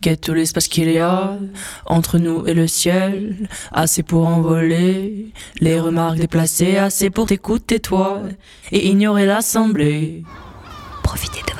Quête tout l'espace qu'il y a entre nous et le ciel, assez pour envoler les remarques déplacées, assez pour t'écouter toi et ignorer l'assemblée. Profitez de